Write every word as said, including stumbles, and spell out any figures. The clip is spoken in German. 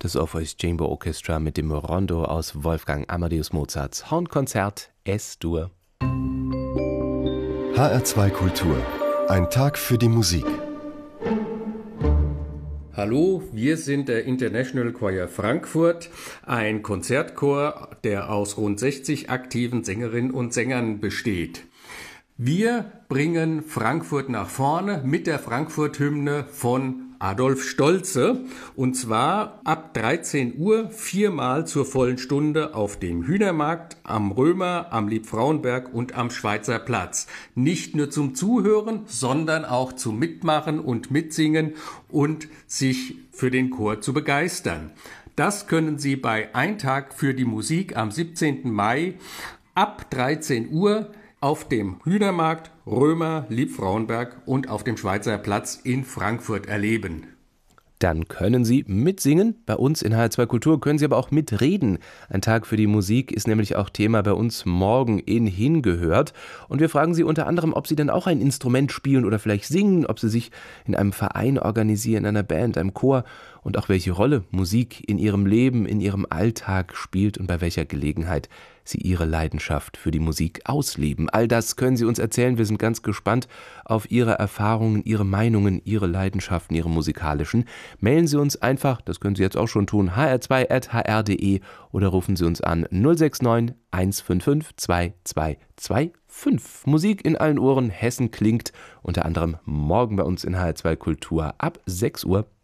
Das Orpheus Chamber Orchestra mit dem Rondo aus Wolfgang Amadeus Mozarts Hornkonzert S-Dur. H R zwei Kultur. Ein Tag für die Musik. Hallo, wir sind der International Choir Frankfurt, ein Konzertchor, der aus rund sechzig aktiven Sängerinnen und Sängern besteht. Wir bringen Frankfurt nach vorne mit der Frankfurt-Hymne von Adolf Stolze, und zwar ab dreizehn Uhr viermal zur vollen Stunde auf dem Hühnermarkt, am Römer, am Liebfrauenberg und am Schweizer Platz. Nicht nur zum Zuhören, sondern auch zum Mitmachen und Mitsingen und sich für den Chor zu begeistern. Das können Sie bei Ein Tag für die Musik am siebzehnten Mai ab dreizehn Uhr auf dem Hühnermarkt, Römer, Liebfrauenberg und auf dem Schweizer Platz in Frankfurt erleben. Dann können Sie mitsingen. Bei uns in H R zwei Kultur können Sie aber auch mitreden. Ein Tag für die Musik ist nämlich auch Thema bei uns morgen in Hingehört. Und wir fragen Sie unter anderem, ob Sie denn auch ein Instrument spielen oder vielleicht singen, ob Sie sich in einem Verein organisieren, in einer Band, einem Chor und auch welche Rolle Musik in Ihrem Leben, in Ihrem Alltag spielt und bei welcher Gelegenheit Sie Ihre Leidenschaft für die Musik ausleben. All das können Sie uns erzählen. Wir sind ganz gespannt auf Ihre Erfahrungen, Ihre Meinungen, Ihre Leidenschaften, Ihre musikalischen. Mailen Sie uns einfach, das können Sie jetzt auch schon tun, h r zwei at h r punkt d e oder rufen Sie uns an null sechs neun eins fünf fünf zwei zwei zwei fünf. Musik in allen Ohren, Hessen klingt, unter anderem morgen bei uns in H R zwei Kultur ab sechs Uhr.